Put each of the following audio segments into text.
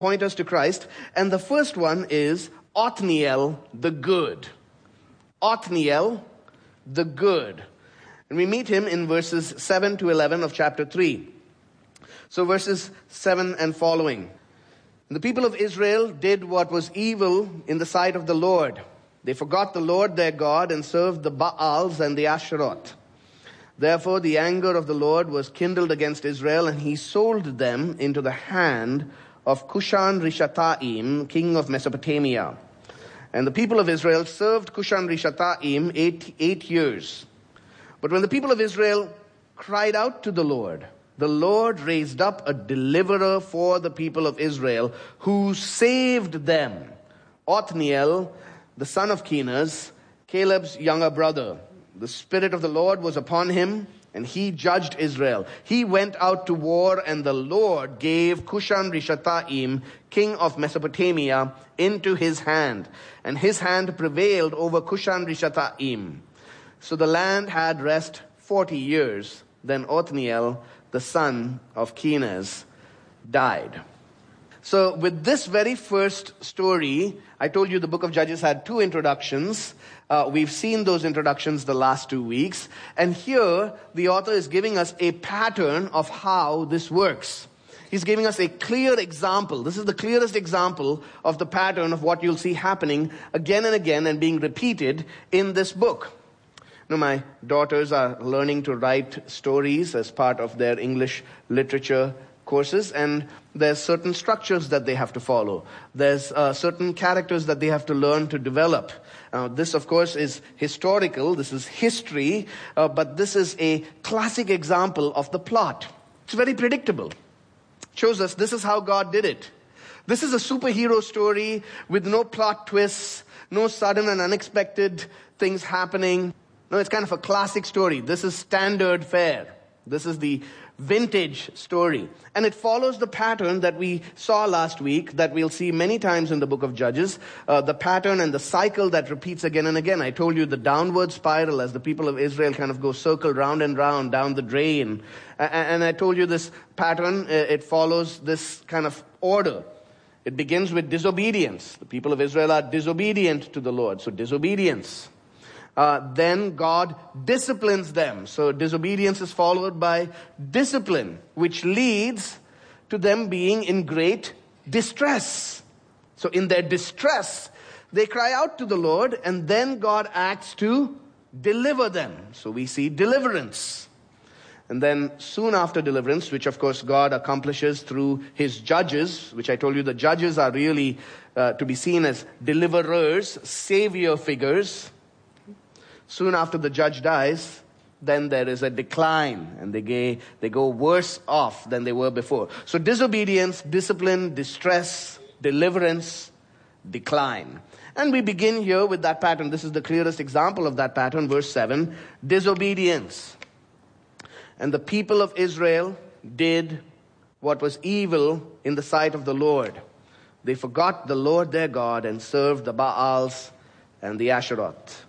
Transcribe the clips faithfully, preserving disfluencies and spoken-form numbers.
point us to Christ. And the first one is Othniel the Good. Othniel the Good. And we meet him in verses seven to eleven of chapter three. So verses seven and following. The people of Israel did what was evil in the sight of the Lord. They forgot the Lord their God and served the Baals and the Asheroth. Therefore the anger of the Lord was kindled against Israel, and he sold them into the hand of Cushan-Rishathaim, king of Mesopotamia. And the people of Israel served Cushan-Rishathaim eight, eight years. But when the people of Israel cried out to the Lord, the Lord raised up a deliverer for the people of Israel who saved them. Othniel, the son of Kenaz, Caleb's younger brother. The Spirit of the Lord was upon him, and he judged Israel. He went out to war, and the Lord gave Cushan-Rishathaim, king of Mesopotamia, into his hand. And his hand prevailed over Cushan-Rishathaim. So the land had rest forty years. Then Othniel, the son of Kenaz, died. So with this very first story, I told you the book of Judges had two introductions. Uh, we've seen those introductions the last two weeks. And here, the author is giving us a pattern of how this works. He's giving us a clear example. This is the clearest example of the pattern of what you'll see happening again and again and being repeated in this book. Now, my daughters are learning to write stories as part of their English literature courses, and there's certain structures that they have to follow. There's uh, certain characters that they have to learn to develop. Uh, this, of course, is historical. This is history, uh, but this is a classic example of the plot. It's very predictable. It shows us this is how God did it. This is a superhero story with no plot twists, no sudden and unexpected things happening. No, it's kind of a classic story. This is standard fare. This is the vintage story. And it follows the pattern that we saw last week, that we'll see many times in the book of Judges, uh, the pattern and the cycle that repeats again and again. I told you the downward spiral as the people of Israel kind of go circle round and round down the drain. And, and I told you this pattern, it follows this kind of order. It begins with disobedience. The people of Israel are disobedient to the Lord. So disobedience. Uh, then God disciplines them. So disobedience is followed by discipline, which leads to them being in great distress. So in their distress, they cry out to the Lord, and then God acts to deliver them. So we see deliverance. And then soon after deliverance, which of course God accomplishes through his judges, which I told you the judges are really uh, to be seen as deliverers, savior figures. Soon after the judge dies, then there is a decline, and they, gay, they go worse off than they were before. So disobedience, discipline, distress, deliverance, decline. And we begin here with that pattern. This is the clearest example of that pattern, verse seven, disobedience. And the people of Israel did what was evil in the sight of the Lord. They forgot the Lord their God and served the Baals and the Asheroth.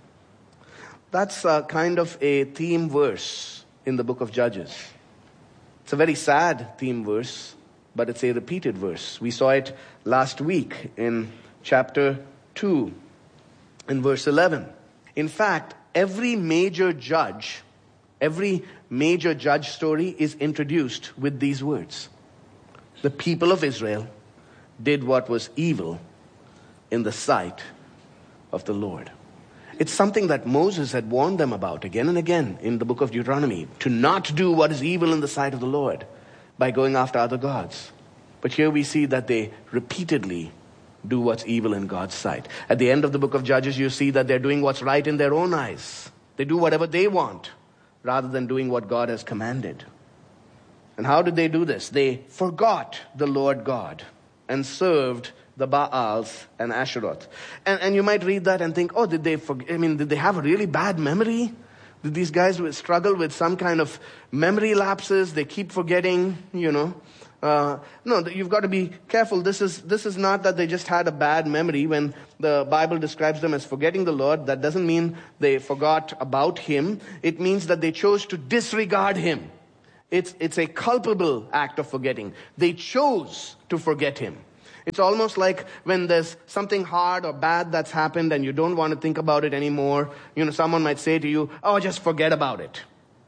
That's a kind of a theme verse in the book of Judges. It's a very sad theme verse, but it's a repeated verse. We saw it last week in chapter two, in verse eleven. In fact, every major judge, every major judge story is introduced with these words. The people of Israel did what was evil in the sight of the Lord. It's something that Moses had warned them about again and again in the book of Deuteronomy, to not do what is evil in the sight of the Lord by going after other gods. But here we see that they repeatedly do what's evil in God's sight. At the end of the book of Judges, you see that they're doing what's right in their own eyes. They do whatever they want rather than doing what God has commanded. And how did they do this? They forgot the Lord God and served the Baals and Asheroth. And, and you might read that and think, oh, did they forget? I mean, did they have a really bad memory? Did these guys struggle with some kind of memory lapses? They keep forgetting, you know. Uh, no, you've got to be careful. This is this is not that they just had a bad memory. When the Bible describes them as forgetting the Lord, that doesn't mean they forgot about him. It means that they chose to disregard him. It's, it's a culpable act of forgetting. They chose to forget him. It's almost like when there's something hard or bad that's happened and you don't want to think about it anymore. You know, someone might say to you, oh, just forget about it.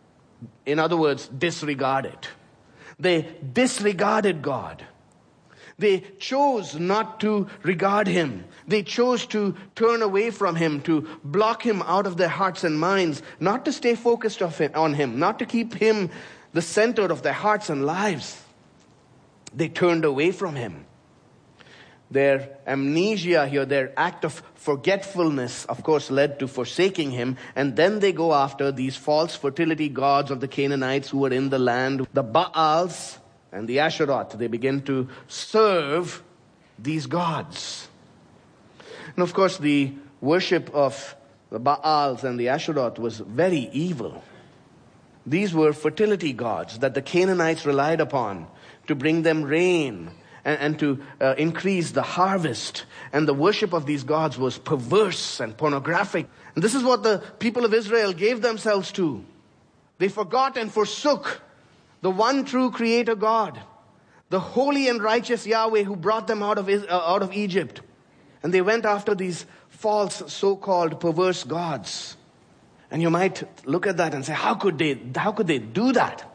In other words, disregard it. They disregarded God. They chose not to regard him. They chose to turn away from him, to block him out of their hearts and minds, not to stay focused on him, not to keep him the center of their hearts and lives. They turned away from him. Their amnesia here, their act of forgetfulness, of course, led to forsaking him. And then they go after these false fertility gods of the Canaanites who were in the land, the Baals and the Asheroth. They begin to serve these gods. And of course, the worship of the Baals and the Asheroth was very evil. These were fertility gods that the Canaanites relied upon to bring them rain and, and to uh, increase the harvest. And the worship of these gods was perverse and pornographic. And this is what the people of Israel gave themselves to. They forgot and forsook the one true Creator God, the holy and righteous Yahweh who brought them out of, uh, out of Egypt. And they went after these false, so-called perverse gods. And you might look at that and say, how could they, how could they do that?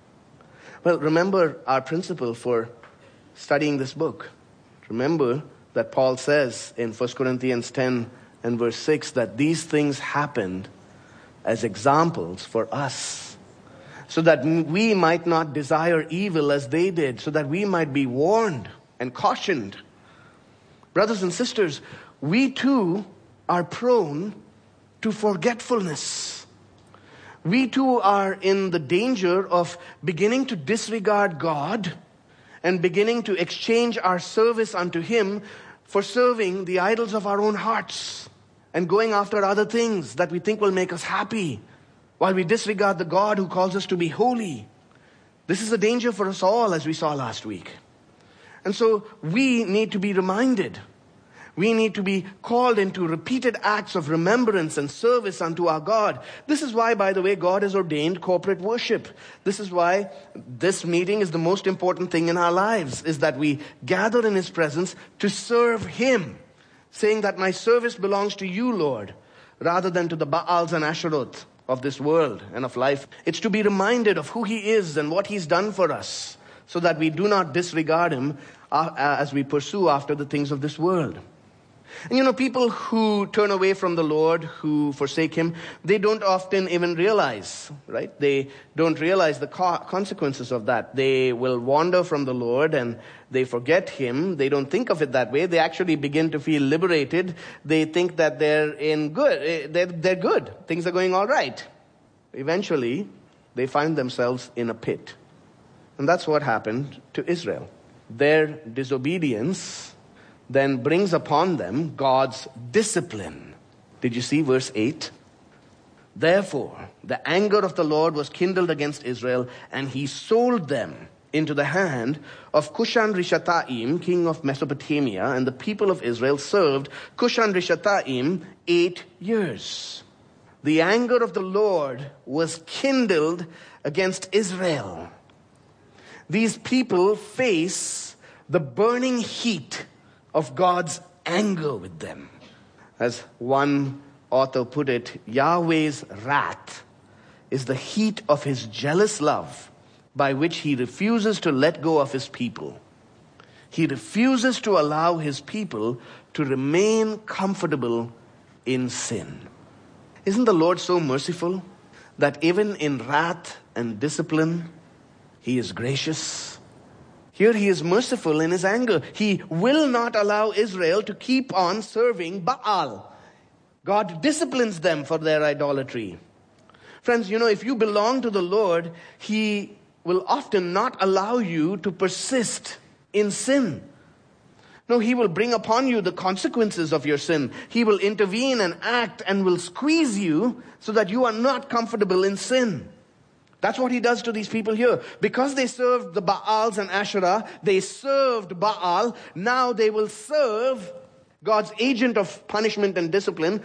Well, remember our principle for studying this book. Remember that Paul says in First Corinthians ten and verse six that these things happened as examples for us, so that we might not desire evil as they did, so that we might be warned and cautioned. Brothers and sisters, we too are prone to forgetfulness. We too are in the danger of beginning to disregard God and beginning to exchange our service unto him for serving the idols of our own hearts and going after other things that we think will make us happy while we disregard the God who calls us to be holy. This is a danger for us all, as we saw last week. And so we need to be reminded. We need to be called into repeated acts of remembrance and service unto our God. This is why, by the way, God has ordained corporate worship. This is why this meeting is the most important thing in our lives, is that we gather in his presence to serve him, saying that my service belongs to you, Lord, rather than to the Baals and Asheroth of this world and of life. It's to be reminded of who he is and what he's done for us, so that we do not disregard him uh, as we pursue after the things of this world. And you know, people who turn away from the Lord, who forsake him, they don't often even realize, right? They don't realize the co- consequences of that. They will wander from the Lord and they forget him. They don't think of it that way. They actually begin to feel liberated. They think that they're in good. They're, they're good. Things are going all right. Eventually, they find themselves in a pit. And that's what happened to Israel. Their disobedience then brings upon them God's discipline. Did you see verse eight? Therefore, the anger of the Lord was kindled against Israel, and he sold them into the hand of Cushan-Rishathaim, king of Mesopotamia, and the people of Israel served Cushan-Rishathaim eight years. The anger of the Lord was kindled against Israel. These people face the burning heat of God's anger with them. As one author put it, Yahweh's wrath is the heat of his jealous love by which he refuses to let go of his people. He refuses to allow his people to remain comfortable in sin. Isn't the Lord so merciful that even in wrath and discipline, he is gracious? Here he is merciful in his anger. He will not allow Israel to keep on serving Baal. God disciplines them for their idolatry. Friends, you know, if you belong to the Lord, he will often not allow you to persist in sin. No, he will bring upon you the consequences of your sin. He will intervene and act and will squeeze you so that you are not comfortable in sin. That's what he does to these people here. Because they served the Baals and Asherah, they served Baal. Now they will serve God's agent of punishment and discipline,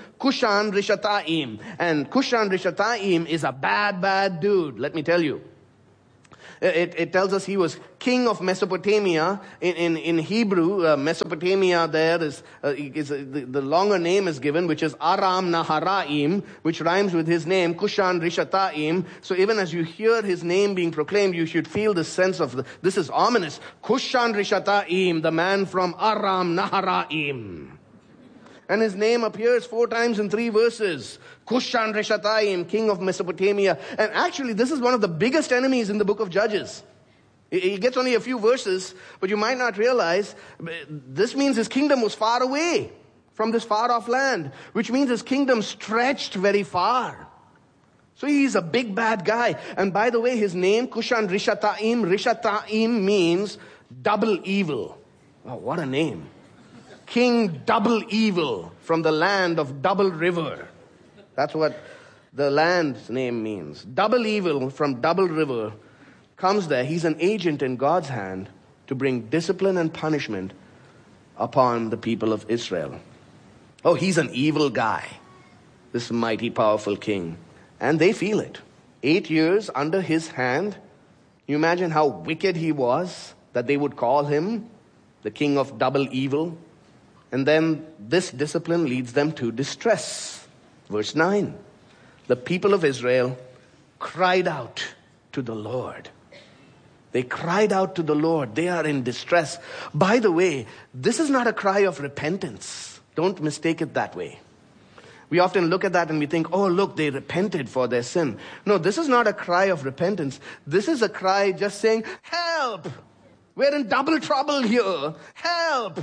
Cushan-Rishathaim. And Cushan-Rishathaim is a bad, bad dude, let me tell you. It, it tells us he was king of Mesopotamia. In, in, in Hebrew, uh, Mesopotamia there is, uh, is uh, the, the longer name is given, which is Aram Naharaim, which rhymes with his name, Kushan Rishataim. So even as you hear his name being proclaimed, you should feel the sense of, the, this is ominous. Kushan Rishataim, the man from Aram Naharaim. And his name appears four times in three verses. Kushan Rishataim, king of Mesopotamia. And actually, this is one of the biggest enemies in the book of Judges. He gets only a few verses, but you might not realize this means his kingdom was far away from this far-off land, which means his kingdom stretched very far. So he's a big bad guy. And by the way, his name, Kushan Rishataim, Rishataim means double evil. Oh, what a name. King Double Evil from the land of Double River. That's what the land's name means. Double Evil from Double River comes there. He's an agent in God's hand to bring discipline and punishment upon the people of Israel. Oh, he's an evil guy, this mighty, powerful king. And they feel it. Eight years under his hand. You imagine how wicked he was, that they would call him the king of double evil. And then this discipline leads them to distress. Verse nine. The people of Israel cried out to the Lord. They cried out to the Lord. They are in distress. By the way, this is not a cry of repentance. Don't mistake it that way. We often look at that and we think, oh, look, they repented for their sin. No, this is not a cry of repentance. This is a cry just saying, help! We're in double trouble here. Help!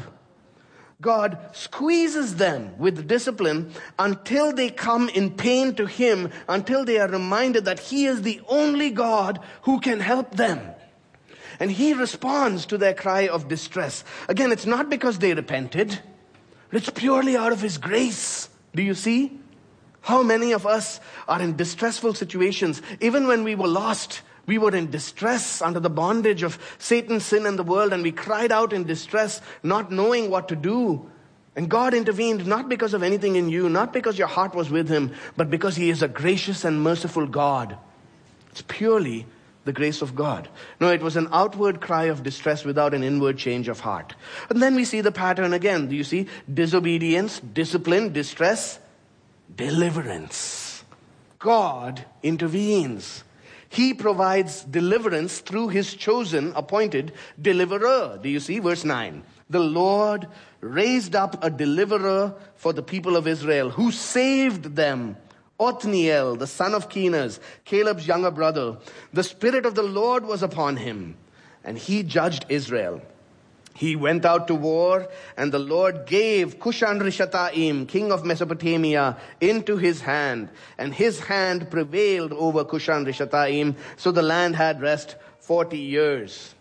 God squeezes them with discipline until they come in pain to him, until they are reminded that he is the only God who can help them. And he responds to their cry of distress. Again, it's not because they repented. It's purely out of his grace. Do you see? How many of us are in distressful situations? Even when we were lost, we were in distress under the bondage of Satan, sin, and the world, and we cried out in distress, not knowing what to do. And God intervened, not because of anything in you, not because your heart was with him, but because he is a gracious and merciful God. It's purely the grace of God. No, it was an outward cry of distress without an inward change of heart. And then we see the pattern again. Do you see? Disobedience, discipline, distress, deliverance. God intervenes. He provides deliverance through his chosen, appointed deliverer. Do you see? Verse nine. The Lord raised up a deliverer for the people of Israel, who saved them. Othniel, the son of Kenaz, Caleb's younger brother. The Spirit of the Lord was upon him, and he judged Israel. He went out to war, and the Lord gave Kushan Rishataim, king of Mesopotamia, into his hand. And his hand prevailed over Kushan Rishataim, so the land had rest forty years.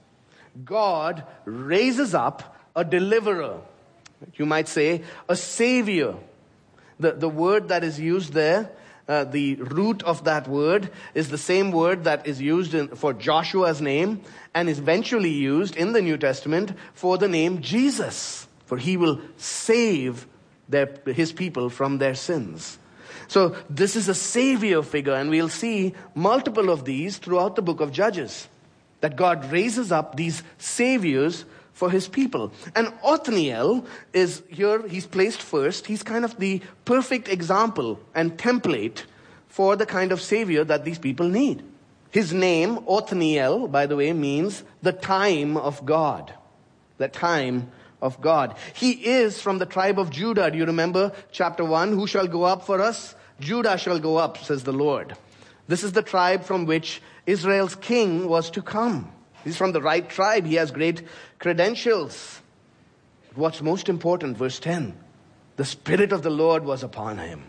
God raises up a deliverer. You might say a savior. The, the word that is used there, Uh, the root of that word is the same word that is used in, for Joshua's name, and is eventually used in the New Testament for the name Jesus. For he will save their, his people from their sins. So this is a savior figure, and we'll see multiple of these throughout the book of Judges. That God raises up these saviors for his people. And Othniel is here, he's placed first. He's kind of the perfect example and template for the kind of savior that these people need. His name, Othniel, by the way, means the time of God. The time of God. He is from the tribe of Judah. Do you remember chapter one? Who shall go up for us? Judah shall go up, says the Lord. This is the tribe from which Israel's king was to come. He's from the right tribe. He has great credentials. What's most important, verse ten, the Spirit of the Lord was upon him.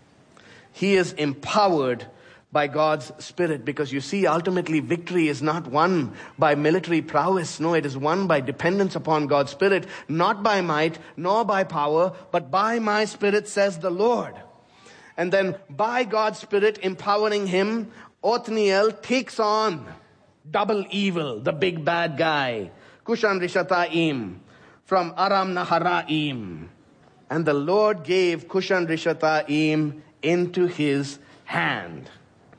He is empowered by God's Spirit, because you see, ultimately victory is not won by military prowess. No, it is won by dependence upon God's Spirit, not by might, nor by power, but by my Spirit, says the Lord. And then by God's Spirit empowering him, Othniel takes on double evil, the big bad guy, Kushan Rishataim, from Aram Naharaim. And the Lord gave Kushan Rishataim into his hand.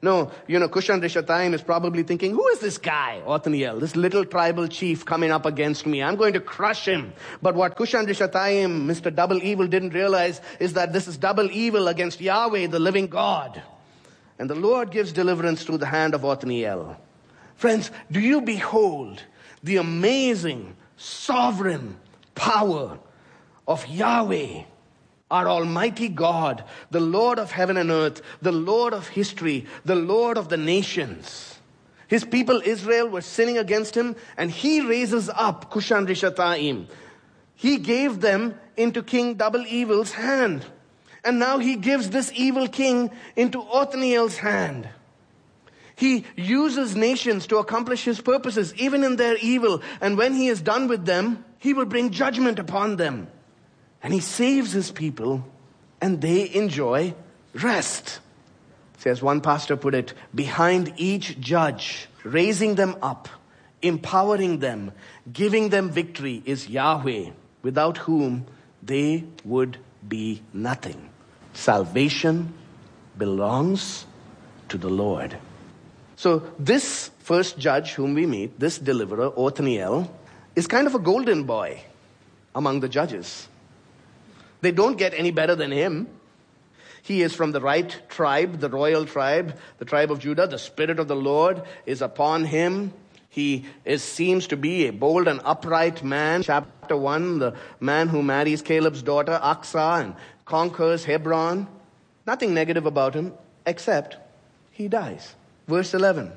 No, you know, Kushan-Rishathaim is probably thinking, who is this guy, Othniel, this little tribal chief coming up against me? I'm going to crush him. But what Kushan-Rishathaim, Mister Double Evil, didn't realize is that this is double evil against Yahweh, the living God. And the Lord gives deliverance through the hand of Othniel. Friends, do you behold the amazing, sovereign power of Yahweh, our Almighty God, the Lord of heaven and earth, the Lord of history, the Lord of the nations. His people Israel were sinning against him, and he raises up Kushan-Rishathaim. He gave them into King Double Evil's hand. And now he gives this evil king into Othniel's hand. He uses nations to accomplish his purposes, even in their evil. And when he is done with them, he will bring judgment upon them. And he saves his people, and they enjoy rest. See, as one pastor put it, behind each judge, raising them up, empowering them, giving them victory is Yahweh, without whom they would be nothing. Salvation belongs to the Lord. So this first judge whom we meet, this deliverer, Othniel, is kind of a golden boy among the judges. They don't get any better than him. He is from the right tribe, the royal tribe, the tribe of Judah. The Spirit of the Lord is upon him. He is, seems to be a bold and upright man. Chapter one, the man who marries Caleb's daughter, Aksa, and conquers Hebron. Nothing negative about him, except he dies. Verse eleven.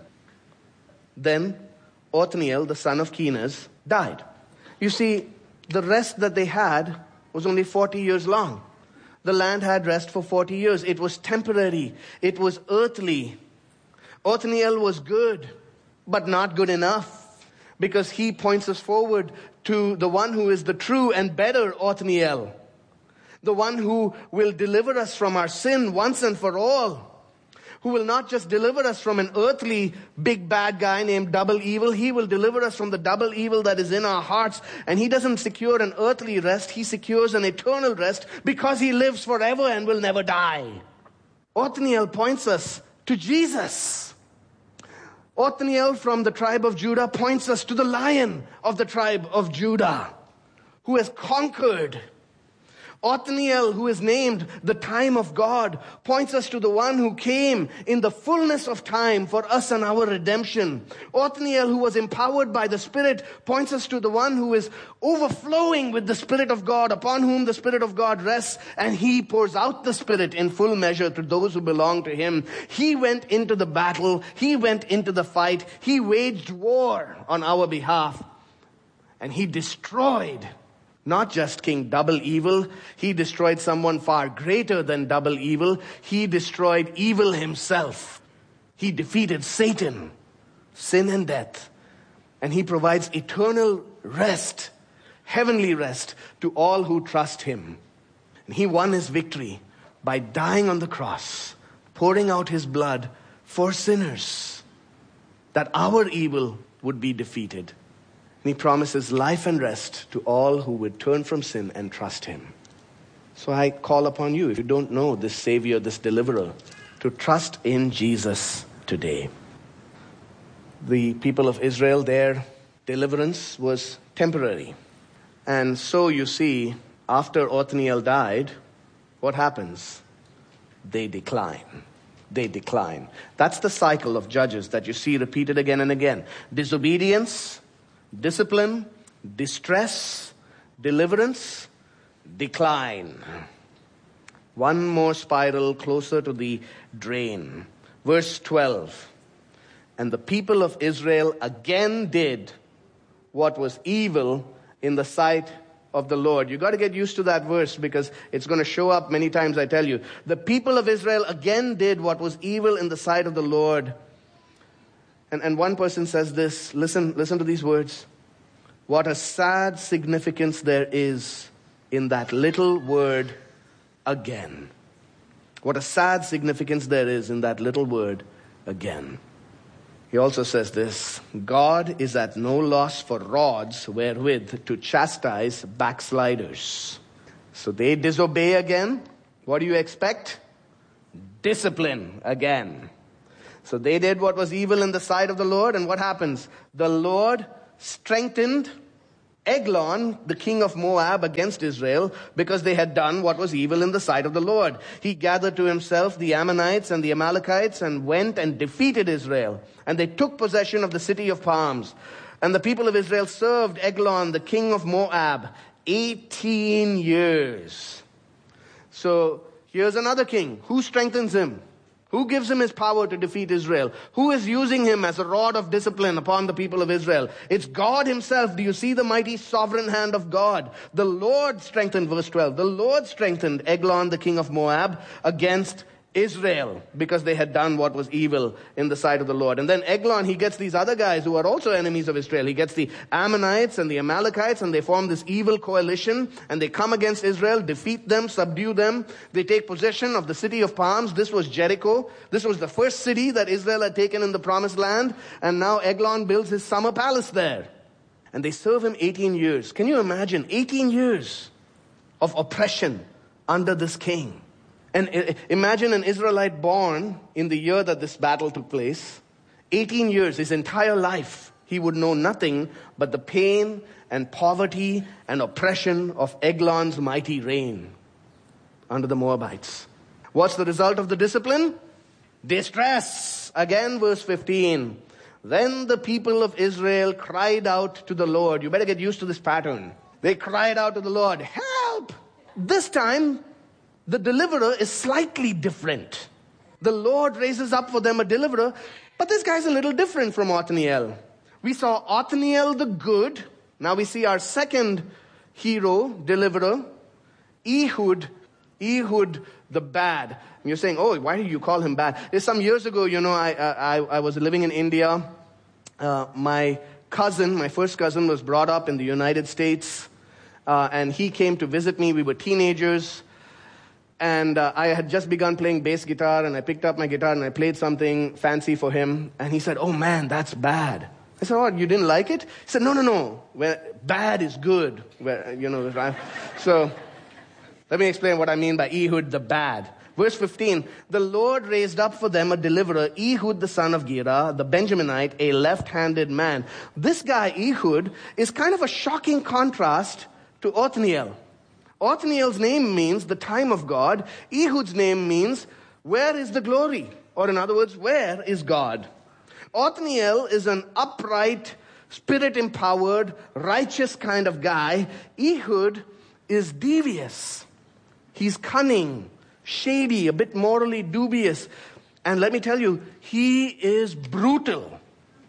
Then Othniel, the son of Kenaz, died. You see, the rest that they had was only forty years long. The land had rest for forty years. It was temporary. It was earthly. Othniel was good, but not good enough, because he points us forward to the one who is the true and better Othniel, the one who will deliver us from our sin once and for all, who will not just deliver us from an earthly big bad guy named Double Evil. He will deliver us from the double evil that is in our hearts. And he doesn't secure an earthly rest. He secures an eternal rest because he lives forever and will never die. Othniel points us to Jesus. Othniel from the tribe of Judah points us to the Lion of the tribe of Judah, who has conquered. Othniel, who is named the time of God, points us to the one who came in the fullness of time for us and our redemption. Othniel, who was empowered by the Spirit, points us to the one who is overflowing with the Spirit of God, upon whom the Spirit of God rests, and he pours out the Spirit in full measure to those who belong to him. He went into the battle. He went into the fight. He waged war on our behalf. And he destroyed not just King Double Evil. He destroyed someone far greater than Double Evil. He destroyed evil himself. He defeated Satan, sin and death. And he provides eternal rest, heavenly rest to all who trust him. And he won his victory by dying on the cross, pouring out his blood for sinners, that our evil would be defeated. And he promises life and rest to all who would turn from sin and trust him. So I call upon you, if you don't know this Savior, this Deliverer, to trust in Jesus today. The people of Israel, their deliverance was temporary. And so you see, after Othniel died, what happens? They decline. They decline. That's the cycle of judges that you see repeated again and again. Disobedience, discipline, distress, deliverance, decline. One more spiral closer to the drain. Verse twelve. And the people of Israel again did what was evil in the sight of the Lord. You got to get used to that verse because it's going to show up many times, I tell you. The people of Israel again did what was evil in the sight of the Lord. And, and one person says this, listen, listen to these words. What a sad significance there is in that little word, again. What a sad significance there is in that little word, again. He also says this, God is at no loss for rods wherewith to chastise backsliders. So they disobey again. What do you expect? Discipline again. So they did what was evil in the sight of the Lord, and what happens? The Lord strengthened Eglon, the king of Moab, against Israel because they had done what was evil in the sight of the Lord. He gathered to himself the Ammonites and the Amalekites and went and defeated Israel. And they took possession of the city of palms. And the people of Israel served Eglon, the king of Moab, eighteen years. So here's another king. Who strengthens him? Who gives him his power to defeat Israel? Who is using him as a rod of discipline upon the people of Israel? It's God himself. Do you see the mighty sovereign hand of God? The Lord strengthened, verse twelve, the Lord strengthened Eglon, the king of Moab, against Israel because they had done what was evil in the sight of the Lord. And then Eglon, he gets these other guys who are also enemies of Israel. He gets the Ammonites and the Amalekites, and they form this evil coalition, and they come against Israel, defeat them, subdue them. They take possession of the city of palms. This was Jericho. This was the first city that Israel had taken in the promised land, and now Eglon builds his summer palace there. And they serve him eighteen years. Can you imagine? eighteen years of oppression under this king. And imagine an Israelite born in the year that this battle took place. eighteen years, his entire life, he would know nothing but the pain and poverty and oppression of Eglon's mighty reign under the Moabites. What's the result of the discipline? Distress. Again, verse fifteen. Then the people of Israel cried out to the Lord. You better get used to this pattern. They cried out to the Lord, help! This time, the deliverer is slightly different. The Lord raises up for them a deliverer, but this guy's a little different from Othniel. We saw Othniel the good. Now we see our second hero, deliverer, Ehud, Ehud the bad. And you're saying, oh, why do you call him bad? Some years ago, you know, I, I, I was living in India. Uh, my cousin, my first cousin, was brought up in the United States, uh, and he came to visit me. We were teenagers. And uh, I had just begun playing bass guitar, and I picked up my guitar and I played something fancy for him. And he said, oh man, that's bad. I said, what, you didn't like it? He said, no, no, no. Where bad is good. Where, you know, right? So let me explain what I mean by Ehud the bad. Verse fifteen, the Lord raised up for them a deliverer, Ehud the son of Gera, the Benjaminite, a left-handed man. This guy, Ehud, is kind of a shocking contrast to Othniel. Othniel's name means the time of God. Ehud's name means where is the glory? Or in other words, where is God? Othniel is an upright, spirit-empowered, righteous kind of guy. Ehud is devious. He's cunning, shady, a bit morally dubious. And let me tell you, he is brutal.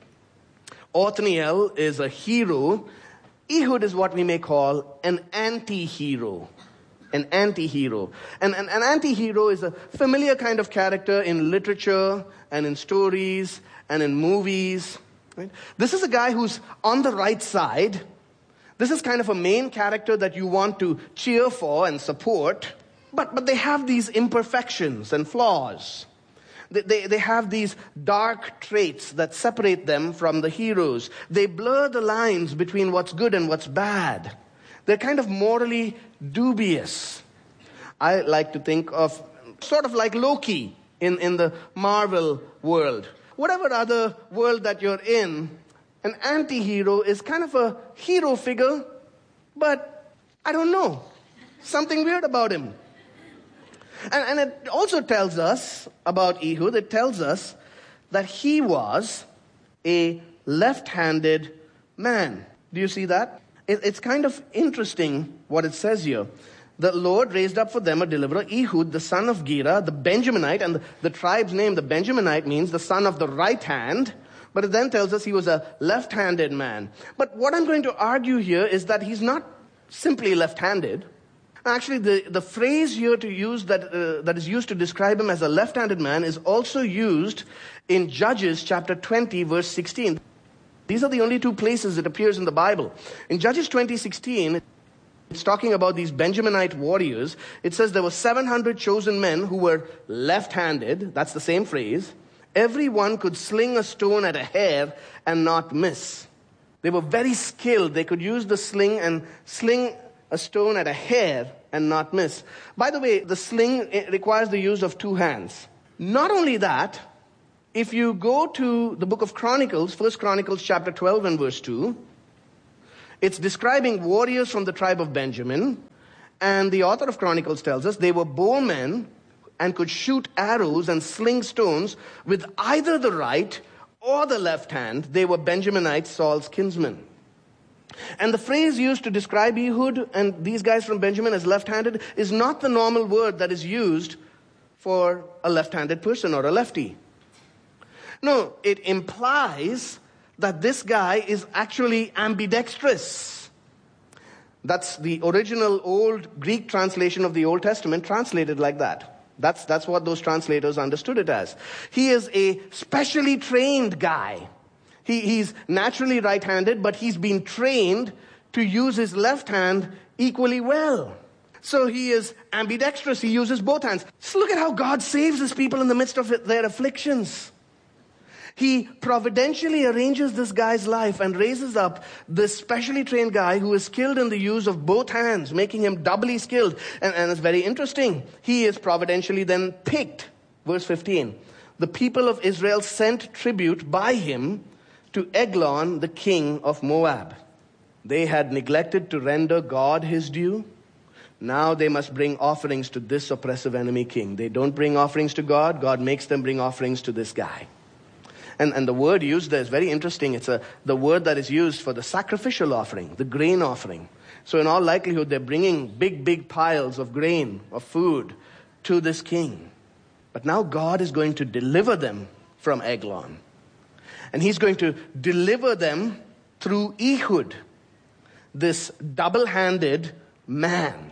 Othniel is a hero. Ehud is what we may call an anti-hero. An anti-hero. And an, an anti-hero is a familiar kind of character in literature and in stories and in movies. Right? This is a guy who's on the right side. This is kind of a main character that you want to cheer for and support. But, but they have these imperfections and flaws. They, they, they have these dark traits that separate them from the heroes. They blur the lines between what's good and what's bad. They're kind of morally dubious. I like to think of sort of like Loki in, in the Marvel world. Whatever other world that you're in, an anti-hero is kind of a hero figure, but I don't know. Something weird about him. And, and it also tells us about Ehud, it tells us that he was a left-handed man. Do you see that? It, it's kind of interesting what it says here. The Lord raised up for them a deliverer, Ehud, the son of Gera, the Benjaminite, and the, the tribe's name, the Benjaminite, means the son of the right hand. But it then tells us he was a left-handed man. But what I'm going to argue here is that he's not simply left-handed. Actually, the, the phrase here to use that uh, that is used to describe him as a left-handed man is also used in Judges chapter twenty, verse sixteen. These are the only two places it appears in the Bible. In Judges twenty, sixteen, it's talking about these Benjaminite warriors. It says there were seven hundred chosen men who were left-handed. That's the same phrase. Everyone could sling a stone at a hair and not miss. They were very skilled. They could use the sling and sling a stone at a hair and not miss. By the way, the sling requires the use of two hands. Not only that, If you go to the book of Chronicles, First Chronicles chapter twelve and verse two, it's describing warriors from the tribe of Benjamin. And the author of Chronicles tells us they were bowmen and could shoot arrows and sling stones with either the right or the left hand. They were Benjaminites, Saul's kinsmen. And the phrase used to describe Ehud and these guys from Benjamin as left-handed is not the normal word that is used for a left-handed person or a lefty. No, it implies that this guy is actually ambidextrous. That's the original old Greek translation of the Old Testament translated like that. That's, that's what those translators understood it as. He is a specially trained guy. He, he's naturally right-handed, but he's been trained to use his left hand equally well. So he is ambidextrous. He uses both hands. So look at how God saves his people in the midst of their afflictions. He providentially arranges this guy's life and raises up this specially trained guy who is skilled in the use of both hands, making him doubly skilled. And, and it's very interesting. He is providentially then picked. Verse fifteen. The people of Israel sent tribute by him to Eglon, the king of Moab. They had neglected to render God his due. Now they must bring offerings to this oppressive enemy king. They don't bring offerings to God. God makes them bring offerings to this guy. And, and the word used there is very interesting. It's a, the word that is used for the sacrificial offering, the grain offering. So in all likelihood, they're bringing big, big piles of grain, of food, to this king. But now God is going to deliver them from Eglon. And he's going to deliver them through Ehud, this double-handed man.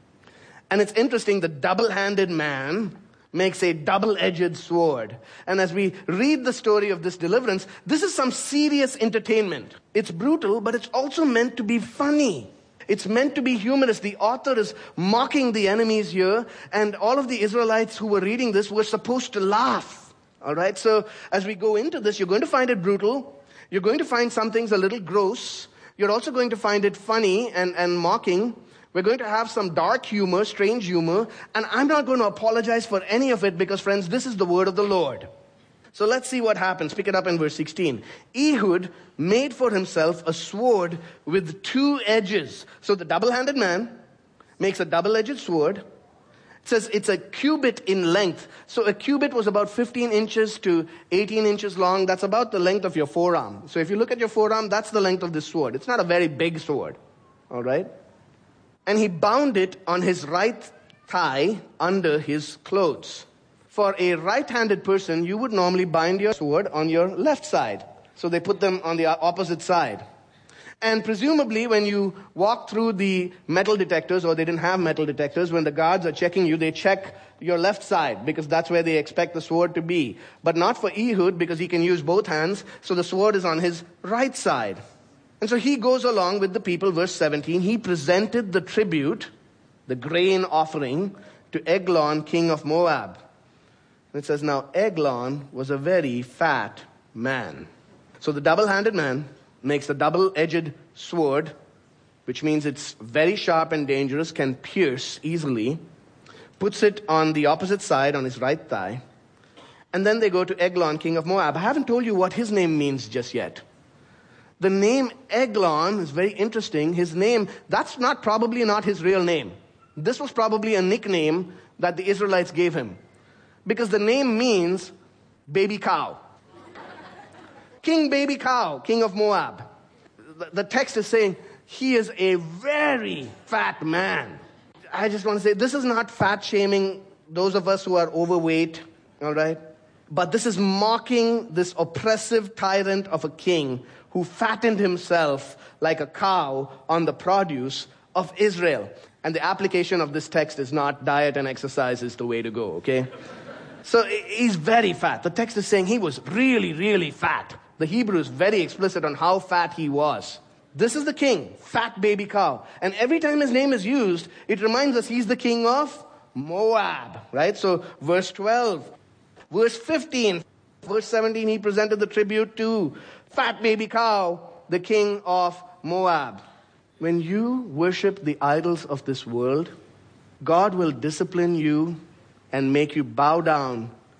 And it's interesting, the double-handed man makes a double-edged sword. And as we read the story of this deliverance, this is some serious entertainment. It's brutal, but it's also meant to be funny. It's meant to be humorous. The author is mocking the enemies here, and all of the Israelites who were reading this were supposed to laugh. All right, so as we go into this, you're going to find it brutal. You're going to find some things a little gross. You're also going to find it funny and, and mocking. We're going to have some dark humor, strange humor, and I'm not going to apologize for any of it because, friends, this is the word of the Lord. So let's see what happens. Pick it up in verse sixteen. Ehud made for himself a sword with two edges. So the double-handed man makes a double-edged sword. It says it's a cubit in length. So a cubit was about fifteen inches to eighteen inches long. That's about the length of your forearm. So if you look at your forearm, that's the length of this sword. It's not a very big sword. All right? And he bound it on his right thigh under his clothes. For a right-handed person, you would normally bind your sword on your left side. So they put them on the opposite side. And presumably when you walk through the metal detectors, or they didn't have metal detectors, when the guards are checking you, they check your left side because that's where they expect the sword to be. But not for Ehud because he can use both hands, so the sword is on his right side. And so he goes along with the people, verse seventeen. He presented the tribute, the grain offering, to Eglon, king of Moab. And it says, now Eglon was a very fat man. So the double-handed man makes a double-edged sword, which means it's very sharp and dangerous, can pierce easily, puts it on the opposite side, on his right thigh. And then they go to Eglon, king of Moab. I haven't told you what his name means just yet. The name Eglon is very interesting. His name, that's not probably not his real name. This was probably a nickname that the Israelites gave him. Because the name means baby cow. King baby cow, king of Moab. The, the text is saying he is a very fat man. I just want to say this is not fat shaming those of us who are overweight, all right? But this is mocking this oppressive tyrant of a king who fattened himself like a cow on the produce of Israel. And the application of this text is not diet and exercise is the way to go, okay? So he's very fat. The text is saying he was really, really fat. The Hebrew is very explicit on how fat he was. This is the king, fat baby cow. And every time his name is used, it reminds us he's the king of Moab, right? So verse twelve, verse fifteen, verse seventeen, he presented the tribute to fat baby cow, the king of Moab. When you worship the idols of this world, God will discipline you and make you bow down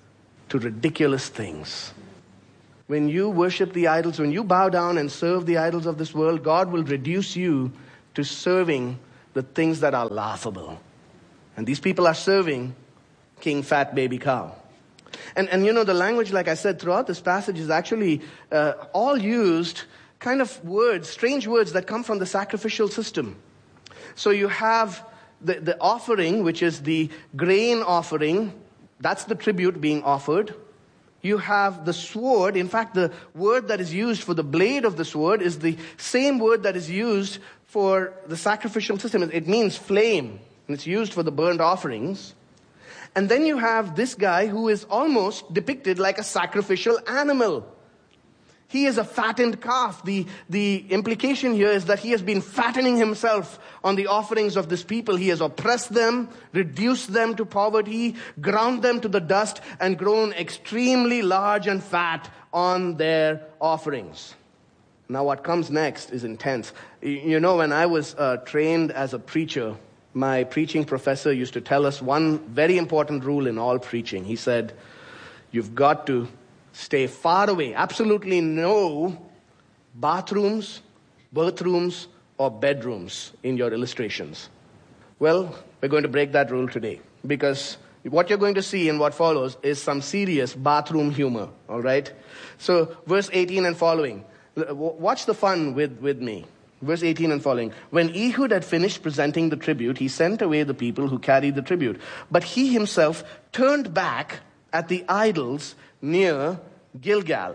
to ridiculous things. When you worship the idols, when you bow down and serve the idols of this world, God will reduce you to serving the things that are laughable. And these people are serving King Fat Baby Cow. And, and you know, the language, like I said, throughout this passage is actually uh, all used kind of words, strange words that come from the sacrificial system. So you have the, the offering, which is the grain offering. That's the tribute being offered. You have the sword. In fact, the word that is used for the blade of the sword is the same word that is used for the sacrificial system. It means flame, and it's used for the burnt offerings. And then you have this guy who is almost depicted like a sacrificial animal. He is a fattened calf. The, the implication here is that he has been fattening himself on the offerings of this people. He has oppressed them, reduced them to poverty, ground them to the dust, and grown extremely large and fat on their offerings. Now what comes next is intense. You know, when I was uh, trained as a preacher, my preaching professor used to tell us one very important rule in all preaching. He said, you've got to stay far away. Absolutely no bathrooms, birthrooms, or bedrooms in your illustrations. Well, we're going to break that rule today, because what you're going to see in what follows is some serious bathroom humor, all right? So verse eighteen and following. Watch the fun with, with me. Verse eighteen and following. When Ehud had finished presenting the tribute, he sent away the people who carried the tribute. But he himself turned back at the idols near Gilgal.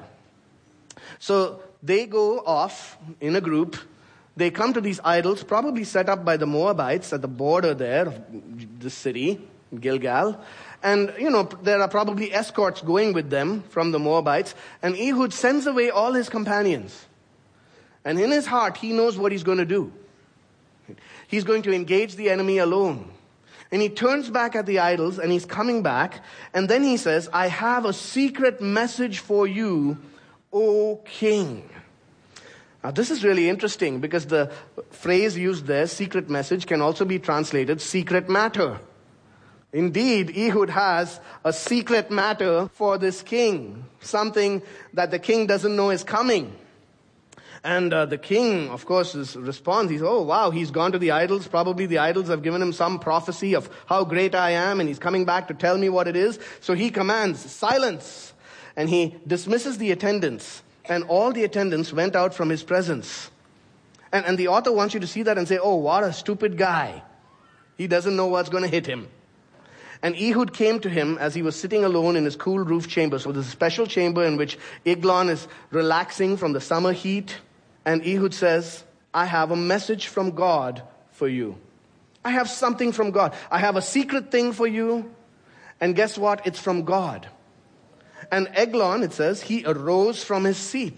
So they go off in a group. They come to these idols, probably set up by the Moabites at the border there of the city, Gilgal. And, you know, there are probably escorts going with them from the Moabites. And Ehud sends away all his companions. And in his heart, he knows what he's going to do. He's going to engage the enemy alone. And he turns back at the idols, and he's coming back. And then he says, I have a secret message for you, O king. Now, this is really interesting, because the phrase used there, secret message, can also be translated secret matter. Indeed, Ehud has a secret matter for this king, something that the king doesn't know is coming. And uh, the king, of course, is, responds. He's, oh, wow, he's gone to the idols. Probably the idols have given him some prophecy of how great I am, and he's coming back to tell me what it is. So he commands, silence. And he dismisses the attendants. And all the attendants went out from his presence. And, and the author wants you to see that and say, oh, what a stupid guy. He doesn't know what's going to hit him. And Ehud came to him as he was sitting alone in his cool roof chamber. So there's a special chamber in which Eglon is relaxing from the summer heat. And Ehud says, I have a message from God for you. I have something from God. I have a secret thing for you. And guess what? It's from God. And Eglon, it says, he arose from his seat.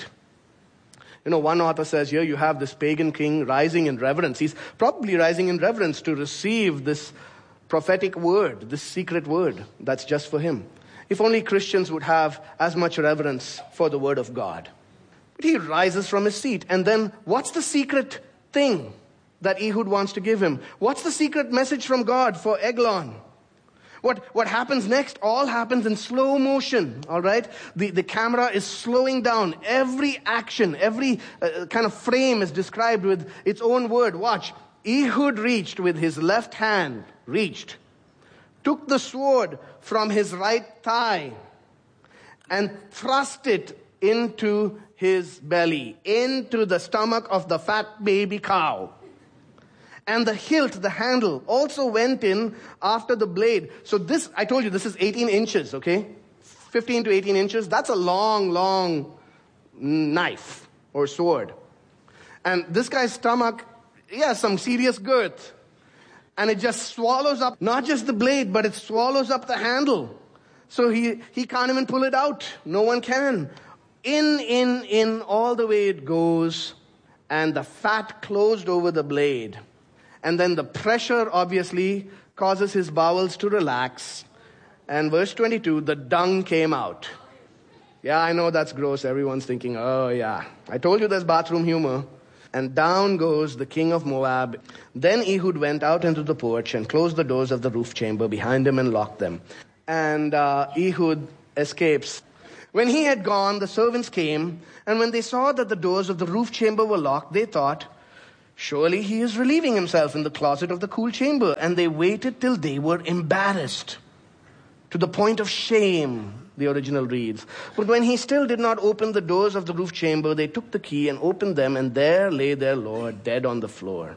You know, one author says here you have this pagan king rising in reverence. He's probably rising in reverence to receive this prophetic word, this secret word that's just for him. If only Christians would have as much reverence for the word of God. But he rises from his seat. And then what's the secret thing that Ehud wants to give him? What's the secret message from God for Eglon? What, what happens next all happens in slow motion, all right? The, the camera is slowing down. Every action, every uh, kind of frame is described with its own word. Watch. Ehud reached with his left hand, reached, took the sword from his right thigh and thrust it into his belly, into the stomach of the fat baby cow. And the hilt, the handle, also went in after the blade. So this, I told you, this is eighteen inches, okay? fifteen to eighteen inches. That's a long, long knife or sword. And this guy's stomach, yeah, some serious girth. And it just swallows up, not just the blade, but it swallows up the handle. So he, he can't even pull it out. No one can. In, in, in, all the way it goes, and the fat closed over the blade. And then the pressure, obviously, causes his bowels to relax. And verse twenty-two, the dung came out. Yeah, I know that's gross. Everyone's thinking, oh yeah. I told you there's bathroom humor. And down goes the king of Moab. Then Ehud went out into the porch and closed the doors of the roof chamber behind him and locked them. And uh, Ehud escapes. When he had gone, the servants came, and when they saw that the doors of the roof chamber were locked, they thought, surely he is relieving himself in the closet of the cool chamber. And they waited till they were embarrassed, to the point of shame, the original reads. But when he still did not open the doors of the roof chamber, they took the key and opened them, and there lay their Lord dead on the floor.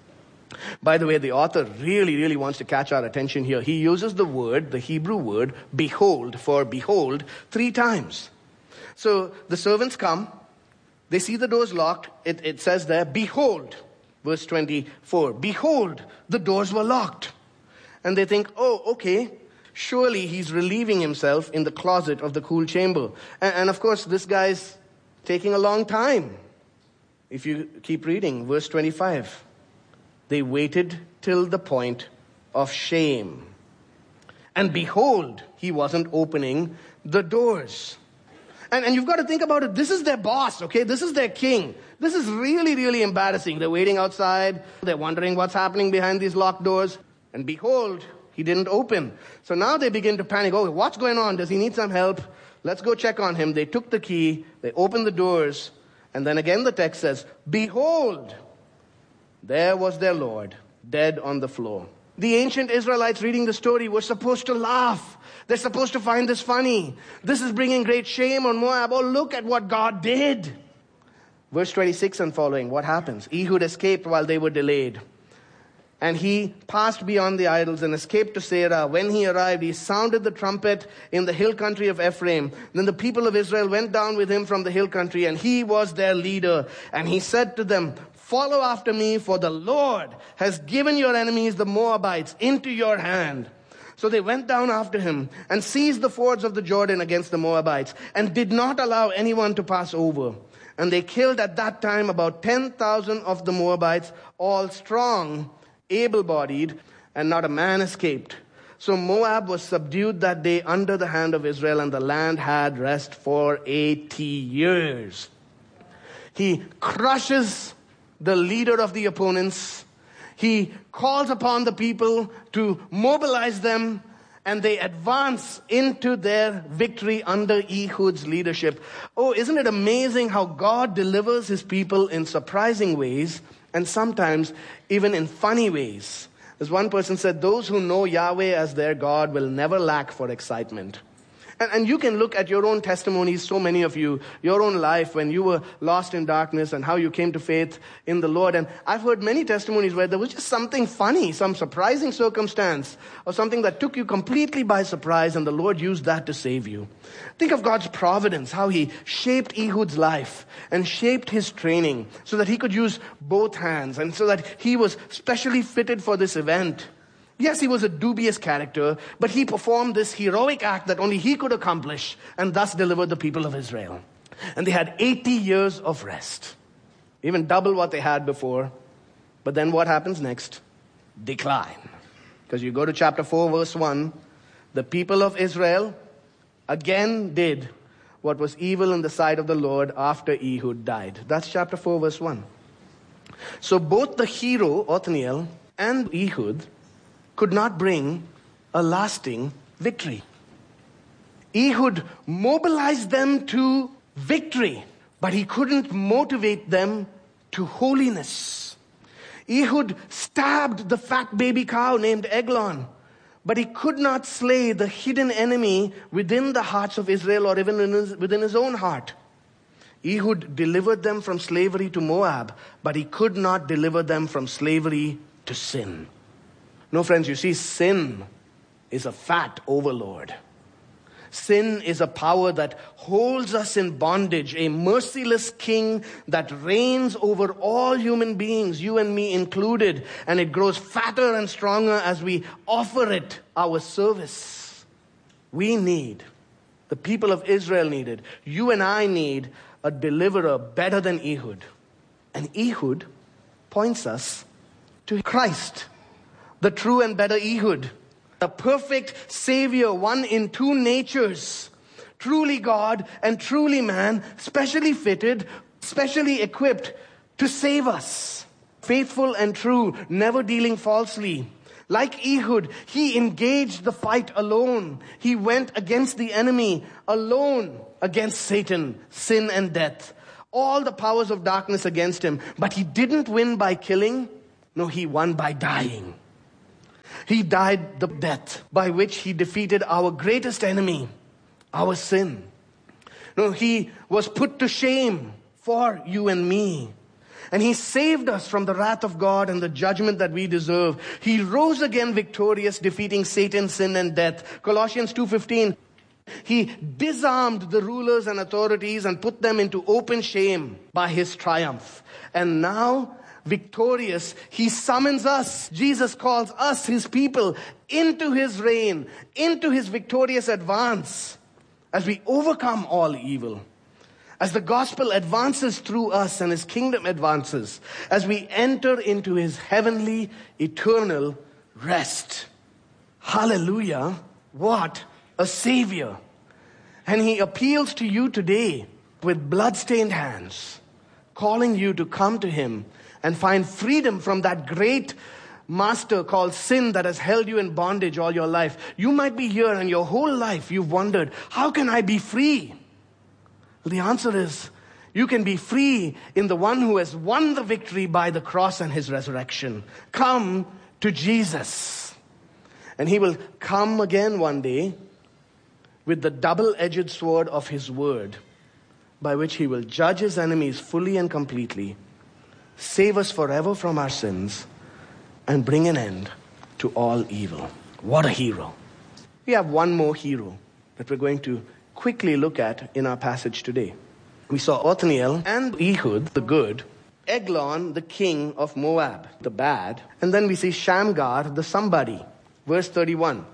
By the way, the author really, really wants to catch our attention here. He uses the word, the Hebrew word, behold, for behold, three times. So the servants come, they see the doors locked. It, it says there, behold, verse twenty-four, behold, the doors were locked. And they think, oh, okay, surely he's relieving himself in the closet of the cool chamber. And, and of course, this guy's taking a long time. If you keep reading, verse twenty-five. They waited till the point of shame. And behold, he wasn't opening the doors. And, and you've got to think about it. This is their boss, okay? This is their king. This is really, really embarrassing. They're waiting outside. They're wondering what's happening behind these locked doors. And behold, he didn't open. So now they begin to panic. Oh, what's going on? Does he need some help? Let's go check on him. They took the key. They opened the doors. And then again the text says, behold, there was their Lord, dead on the floor. The ancient Israelites reading the story were supposed to laugh. They're supposed to find this funny. This is bringing great shame on Moab. Oh, look at what God did. Verse twenty-six and following, what happens? Ehud escaped while they were delayed. And he passed beyond the idols and escaped to Seirah. When he arrived, he sounded the trumpet in the hill country of Ephraim. Then the people of Israel went down with him from the hill country, and he was their leader. And he said to them, follow after me, for the Lord has given your enemies, the Moabites, into your hand. So they went down after him and seized the fords of the Jordan against the Moabites and did not allow anyone to pass over. And they killed at that time about ten thousand of the Moabites, all strong, able-bodied, and not a man escaped. So Moab was subdued that day under the hand of Israel, and the land had rest for eighty years. He crushes the leader of the opponents. He calls upon the people to mobilize them, and they advance into their victory under Ehud's leadership. Oh, isn't it amazing how God delivers his people in surprising ways, and sometimes even in funny ways? As one person said, those who know Yahweh as their God will never lack for excitement. And, and you can look at your own testimonies, so many of you, your own life when you were lost in darkness and how you came to faith in the Lord. And I've heard many testimonies where there was just something funny, some surprising circumstance, or something that took you completely by surprise, and the Lord used that to save you. Think of God's providence, how he shaped Ehud's life and shaped his training so that he could use both hands and so that he was specially fitted for this event. Yes, he was a dubious character, but he performed this heroic act that only he could accomplish, and thus delivered the people of Israel. And they had eighty years of rest, even double what they had before. But then what happens next? Decline. Because you go to chapter four, verse one, the people of Israel again did what was evil in the sight of the Lord after Ehud died. That's chapter four, verse one. So both the hero, Othniel, and Ehud could not bring a lasting victory. Ehud mobilized them to victory, but he couldn't motivate them to holiness. Ehud stabbed the fat baby cow named Eglon, but he could not slay the hidden enemy within the hearts of Israel or even in his, within his own heart. Ehud delivered them from slavery to Moab, but he could not deliver them from slavery to sin. No, friends, you see, sin is a fat overlord. Sin is a power that holds us in bondage, a merciless king that reigns over all human beings, you and me included, and it grows fatter and stronger as we offer it our service. We need, the people of Israel needed, you and I need a deliverer better than Ehud. And Ehud points us to Christ, the true and better Ehud, the perfect Savior, one in two natures, truly God and truly man, specially fitted, specially equipped to save us, faithful and true, never dealing falsely, Like Ehud, he engaged the fight alone. He went against the enemy alone, against Satan, sin and death. All the powers of darkness against him. But he didn't win by killing. No, he won by dying. He died the death by which he defeated our greatest enemy, our sin. No, he was put to shame for you and me. And he saved us from the wrath of God and the judgment that we deserve. He rose again victorious, defeating Satan, sin, and death. Colossians two fifteen. He disarmed the rulers and authorities and put them into open shame by his triumph. And now, victorious, he summons us. Jesus calls us, his people, into his reign, into his victorious advance as we overcome all evil. As the gospel advances through us and his kingdom advances, as we enter into his heavenly, eternal rest. Hallelujah. What a Savior. And he appeals to you today with bloodstained hands, calling you to come to him and find freedom from that great master called sin that has held you in bondage all your life. You might be here and your whole life you've wondered, how can I be free? The answer is, you can be free in the one who has won the victory by the cross and his resurrection. Come to Jesus. And he will come again one day with the double-edged sword of his word, by which he will judge his enemies fully and completely, save us forever from our sins, and bring an end to all evil. What a hero. We have one more hero that we're going to quickly look at in our passage today. We saw Othniel and Ehud, the good, Eglon, the king of Moab, the bad, and then we see Shamgar, the somebody. Verse thirty-one.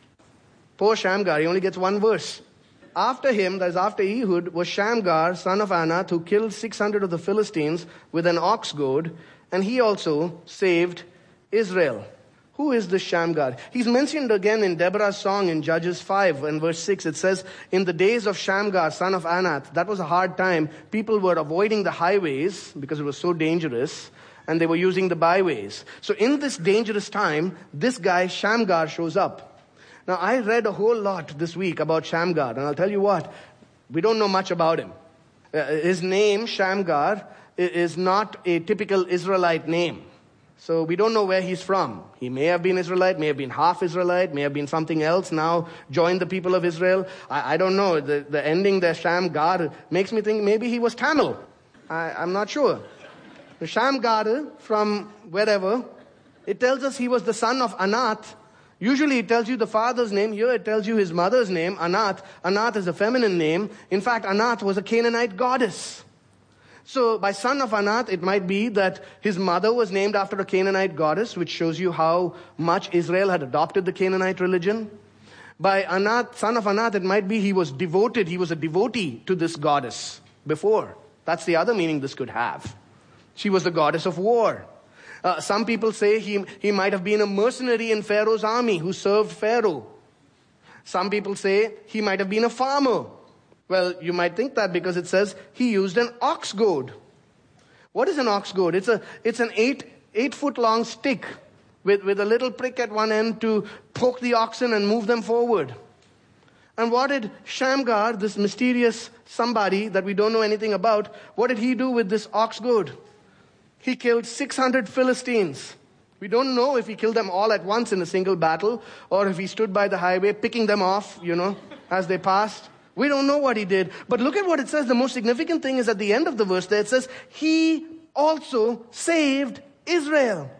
Poor Shamgar, he only gets one verse. After him, that is after Ehud, was Shamgar, son of Anath, who killed six hundred of the Philistines with an ox goad, and he also saved Israel. Who is this Shamgar? He's mentioned again in Deborah's song in Judges five and verse six. It says, in the days of Shamgar, son of Anath, that was a hard time. People were avoiding the highways because it was so dangerous, and they were using the byways. So in this dangerous time, this guy Shamgar shows up. Now I read a whole lot this week about Shamgar, and I'll tell you what, we don't know much about him. Uh, his name, Shamgar, is not a typical Israelite name. So we don't know where he's from. He may have been Israelite, may have been half Israelite, may have been something else, now joined the people of Israel. I, I don't know. The, the ending there, Shamgar, makes me think maybe he was Tamil. I, I'm not sure. The Shamgar from wherever, it tells us he was the son of Anath. Usually it tells you the father's name. Here it tells you his mother's name, Anath. Anath is a feminine name. In fact, Anath was a Canaanite goddess. So by son of Anath, it might be that his mother was named after a Canaanite goddess, which shows you how much Israel had adopted the Canaanite religion. By Anath, son of Anath, it might be he was devoted, he was a devotee to this goddess before. That's the other meaning this could have. She was the goddess of war. Uh, some people say he, he might have been a mercenary in Pharaoh's army who served Pharaoh. Some people say he might have been a farmer. Well, you might think that because it says he used an ox goad. What is an ox goad? It's a it's an eight eight foot long stick with, with a little prick at one end to poke the oxen and move them forward. And what did Shamgar, this mysterious somebody that we don't know anything about, what did he do with this ox goad? He killed six hundred Philistines. We don't know if he killed them all at once in a single battle, or if he stood by the highway picking them off, you know, as they passed. We don't know what he did. But look at what it says. The most significant thing is at the end of the verse there. It says, he also saved Israel.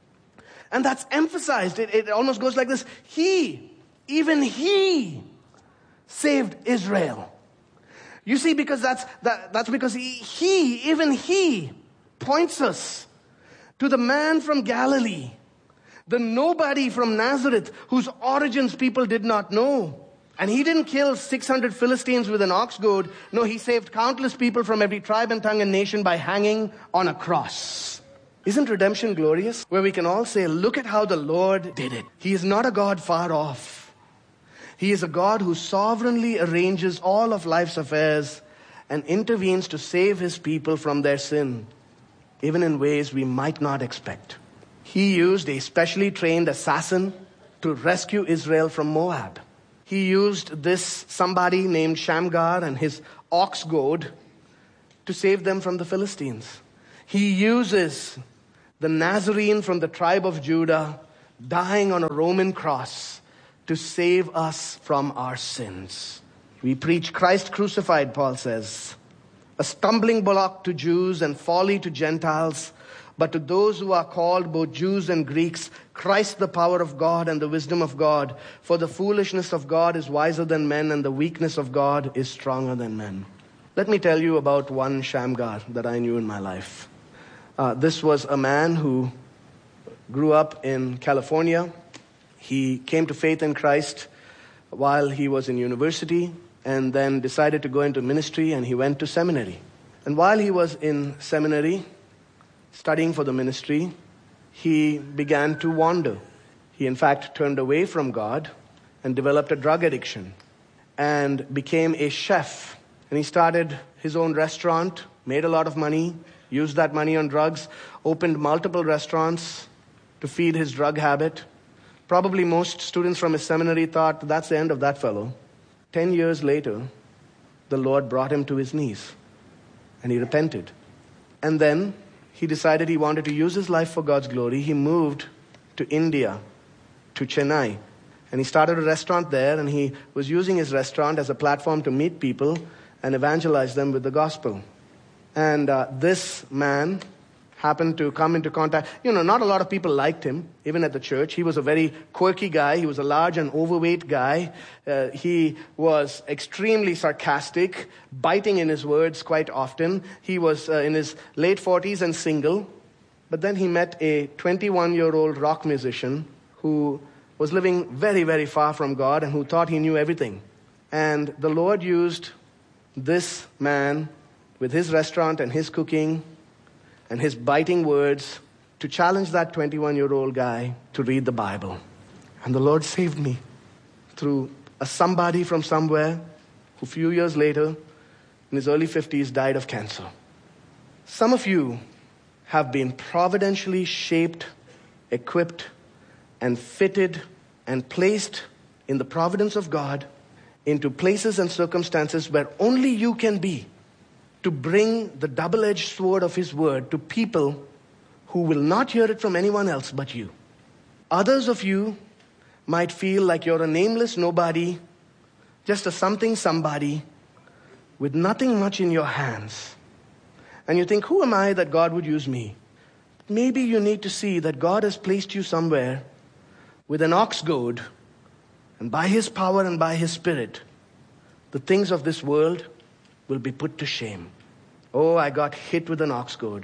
And that's emphasized. It, it almost goes like this. He, even he, saved Israel. You see, because that's, that, that's because he, he, even he, points us to the man from Galilee, the nobody from Nazareth, whose origins people did not know. And he didn't kill six hundred Philistines with an ox goad. No, he saved countless people from every tribe and tongue and nation by hanging on a cross. Isn't redemption glorious? Where we can all say, look at how the Lord did it. He is not a God far off. He is a God who sovereignly arranges all of life's affairs and intervenes to save his people from their sin, even in ways we might not expect. He used a specially trained assassin to rescue Israel from Moab. He used this somebody named Shamgar and his ox goad to save them from the Philistines. He uses the Nazarene from the tribe of Judah dying on a Roman cross to save us from our sins. We preach Christ crucified, Paul says, a stumbling block to Jews and folly to Gentiles, but to those who are called, both Jews and Greeks, Christ the power of God and the wisdom of God. For the foolishness of God is wiser than men, and the weakness of God is stronger than men. Let me tell you about one Shamgar that I knew in my life. Uh, this was a man who grew up in California. He came to faith in Christ while he was in university, and then decided to go into ministry, and he went to seminary. And while he was in seminary, studying for the ministry, he began to wander. He, in fact, turned away from God and developed a drug addiction and became a chef. And he started his own restaurant, made a lot of money, used that money on drugs, opened multiple restaurants to feed his drug habit. Probably most students from his seminary thought, that's the end of that fellow. Ten years later, the Lord brought him to his knees, and he repented. And then he decided he wanted to use his life for God's glory. He moved to India, to Chennai, and he started a restaurant there, and he was using his restaurant as a platform to meet people and evangelize them with the gospel. And uh, this man happened to come into contact. You know, not a lot of people liked him, even at the church. He was a very quirky guy. He was a large and overweight guy. Uh, he was extremely sarcastic, biting in his words quite often. He was uh, in his late forties and single. But then he met a twenty-one-year-old rock musician who was living very, very far from God and who thought he knew everything. And the Lord used this man with his restaurant and his cooking and his biting words to challenge that twenty-one-year-old guy to read the Bible. And the Lord saved me through a somebody from somewhere who a few years later, in his early fifties, died of cancer. Some of you have been providentially shaped, equipped, and fitted and placed in the providence of God into places and circumstances where only you can be, to bring the double-edged sword of His word to people who will not hear it from anyone else but you. Others of you might feel like you're a nameless nobody, just a something somebody, with nothing much in your hands. And you think, who am I that God would use me? Maybe you need to see that God has placed you somewhere with an ox goad, and by His power and by His Spirit, the things of this world will be put to shame. Oh, I got hit with an ox goad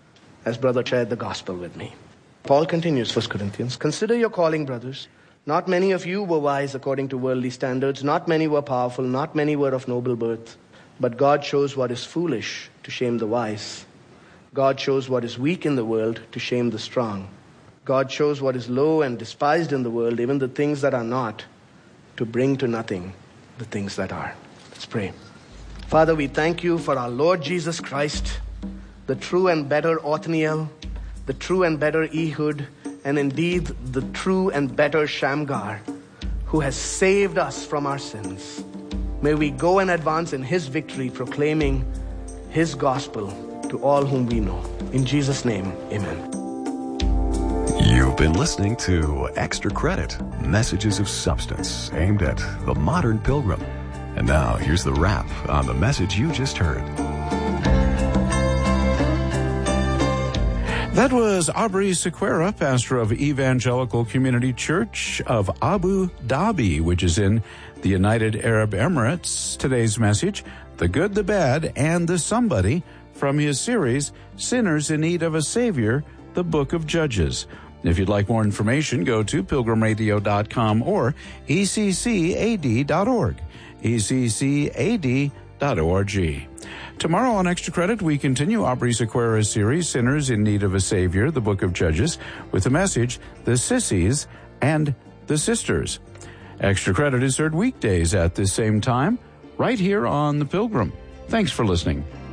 as brother shared the gospel with me. Paul continues, First Corinthians, consider your calling, brothers. Not many of you were wise according to worldly standards. Not many were powerful. Not many were of noble birth. But God chose what is foolish to shame the wise. God chose what is weak in the world to shame the strong. God chose what is low and despised in the world, even the things that are not, to bring to nothing the things that are. Let's pray. Father, we thank you for our Lord Jesus Christ, the true and better Othniel, the true and better Ehud, and indeed the true and better Shamgar, who has saved us from our sins. May we go and advance in His victory, proclaiming His gospel to all whom we know. In Jesus' name, amen. You've been listening to Extra Credit, messages of substance aimed at the modern pilgrim. And now, here's the wrap on the message you just heard. That was Aubrey Sequeira, pastor of Evangelical Community Church of Abu Dhabi, which is in the United Arab Emirates. Today's message, the good, the bad, and the somebody, from his series, Sinners in Need of a Savior, the Book of Judges. If you'd like more information, go to pilgrim radio dot com or E C C A D dot org. E C C A D dot org. Tomorrow on Extra Credit, we continue Aubrey Sequeira's series, Sinners in Need of a Savior, the Book of Judges, with the message, The Sissies and the Sisters. Extra Credit is heard weekdays at this same time, right here on The Pilgrim. Thanks for listening.